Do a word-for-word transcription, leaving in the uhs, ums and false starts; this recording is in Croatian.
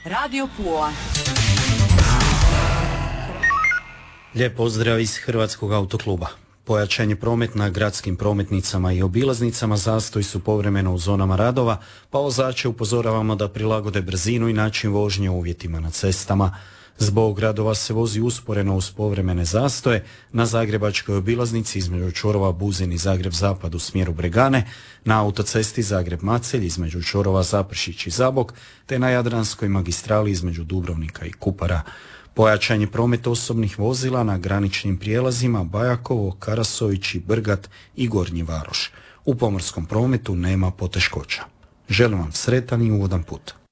Radio Pula. Lijep pozdrav iz Hrvatskog autokluba. Pojačan je promet na gradskim prometnicama i obilaznicama, zastoji su povremeno u zonama radova, pa vozače upozoravamo da prilagode brzinu i način vožnje uvjetima na cestama. Zbog radova se vozi usporeno uz povremene zastoje na zagrebačkoj obilaznici između čvorova Buzin i Zagreb Zapad u smjeru Bregane, na autocesti Zagreb-Macelj između čvorova Zaprešić i Zabok, te na Jadranskoj magistrali između Dubrovnika i Kupara. Pojačan je promet osobnih vozila na graničnim prijelazima Bajakovo, Karasovići, Brgat i Gornji Varoš. U pomorskom prometu nema poteškoća. Želim vam sretan i ugodan put.